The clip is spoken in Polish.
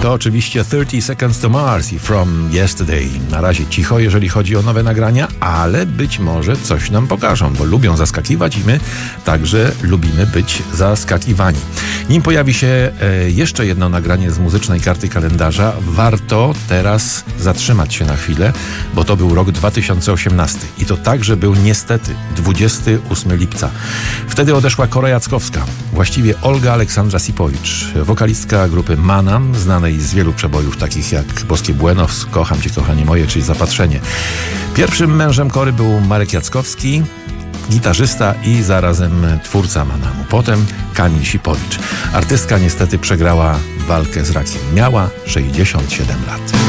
To oczywiście 30 Seconds to Mars i From Yesterday. Na razie cicho, jeżeli chodzi o nowe nagrania, ale być może coś nam pokażą, bo lubią zaskakiwać i my także lubimy być zaskakiwani. Nim pojawi się jeszcze jedno nagranie z muzycznej karty kalendarza, warto teraz zatrzymać się na chwilę, bo to był rok 2018 i to także był niestety 28 lipca. Wtedy odeszła Kora Jackowska, właściwie Olga Aleksandra Sipowicz, wokalistka grupy Manam, znanej z wielu przebojów takich jak Boskie Bueno, Kocham Cię, kochanie moje, czyli Zapatrzenie. Pierwszym mężem Kory był Marek Jackowski, gitarzysta i zarazem twórca Manamu. Potem Kamil Sipowicz. Artystka niestety przegrała walkę z rakiem. Miała 67 lat.